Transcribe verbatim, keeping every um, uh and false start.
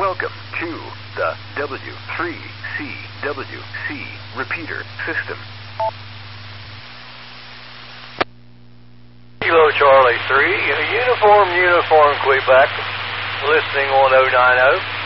Welcome to the W three C W C repeater system. Kilo Charlie three, Uniform, Uniform, Quebec, listening on oh nine oh.